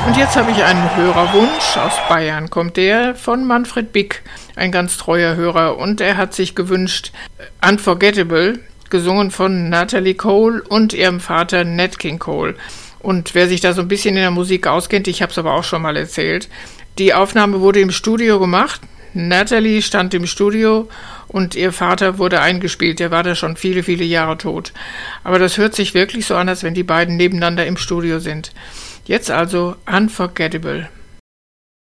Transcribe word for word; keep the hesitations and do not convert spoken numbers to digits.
Und jetzt habe ich einen Hörerwunsch. Aus Bayern kommt der von Manfred Bick, ein ganz treuer Hörer. Und er hat sich gewünscht Unforgettable, gesungen von Natalie Cole und ihrem Vater Nat King Cole. Und wer sich da so ein bisschen in der Musik auskennt, ich habe es aber auch schon mal erzählt, die Aufnahme wurde im Studio gemacht. Natalie stand im Studio und ihr Vater wurde eingespielt. Der war da schon viele, viele Jahre tot. Aber das hört sich wirklich so an, als wenn die beiden nebeneinander im Studio sind. Jetzt also Unforgettable.